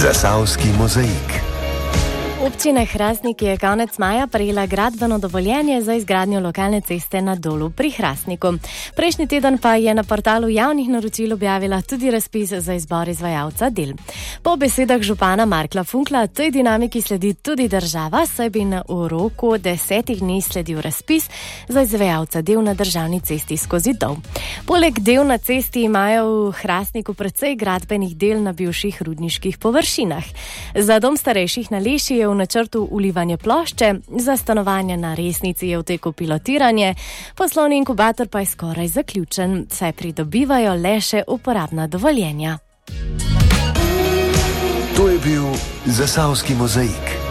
Zasavski mozaik. Občina Hrastnik je konec maja prejela gradbeno dovoljenje za izgradnjo lokalne ceste na Dolu pri Hrastniku. Prejšnji teden pa je na portalu javnih naročil objavila tudi razpis za izbor izvajalca del. Po besedah župana Markla Funkla tej dinamiki sledi tudi država, saj bi v roku 10 dni sledil razpis za izvajalca del na državni cesti skozi Dol. Poleg del na cesti imajo v Hrastniku precej gradbenih del na bivših rudniških površinah. Za dom starejših na Leši je v načrtu ulivanje plošče, za stanovanje na Resnici je v teku pilotiranje, poslovni inkubator pa je skoraj zaključen, saj pridobivajo le še uporabna dovoljenja. To je bil Zasavski mozaik.